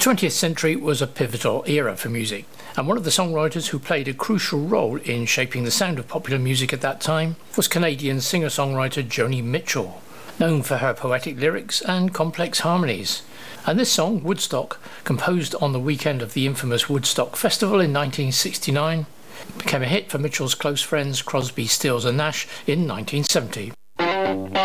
20th century was a pivotal era for music, and one of the songwriters who played a crucial role in shaping the sound of popular music at that time was Canadian singer-songwriter Joni Mitchell, known for her poetic lyrics and complex harmonies. And this song, Woodstock, composed on the weekend of the infamous Woodstock Festival in 1969, became a hit for Mitchell's close friends Crosby, Stills and Nash in 1970.